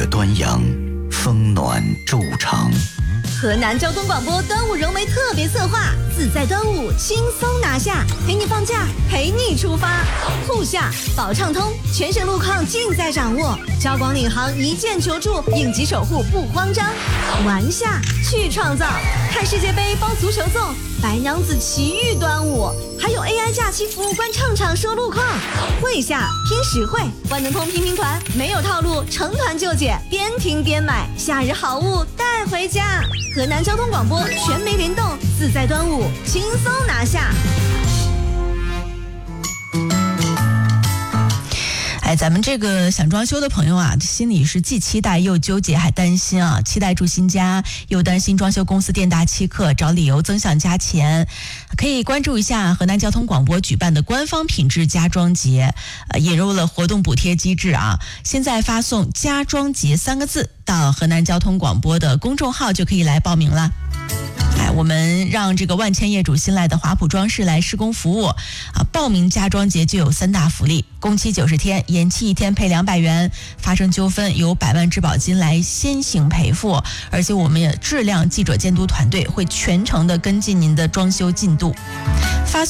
雪端阳，风暖昼长。 河南交通广播端午人为特别策划，自在端午轻松拿下，陪你放假，陪你出发。沪下保畅通，全省路况尽在掌握，交广领航一键求助，应急守护不慌张。玩下去创造，看世界杯包足球粽，白娘子奇遇端午，还有 AI 假期服务官唱唱说路况。会下拼实惠，万能通拼团，没有套路，成团就解，边听边买，夏日好物带回家。河南交通广播全媒联动，自在端午轻松拿下。 咱们这个想装修的朋友啊，心里是既期待又纠结还担心啊，期待住新家，又担心装修公司店大欺客，找理由增项加钱。可以关注一下河南交通广播举办的官方品质家装节，引入了活动补贴机制啊，现在发送家装节3个字到河南交通广播的公众号就可以来报名了。我们让这个万千业主新来的华普装饰来施工服务啊！报名家装节就有3大福利：工期90天，延期1天赔200元；发生纠纷有100万质保金来先行赔付。而且我们也质量记者监督团队会全程的跟进您的装修进度。发送